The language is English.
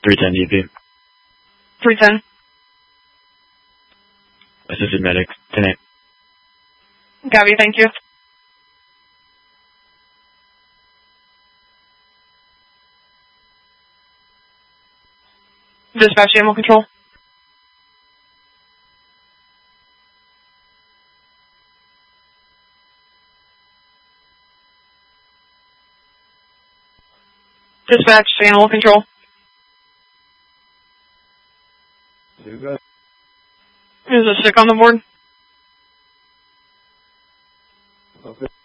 310 EP. 310. Assisted medic. 10-8. Copy, thank you. Dispatch animal control. Dispatch animal control. You got There's a stick on the board. okay.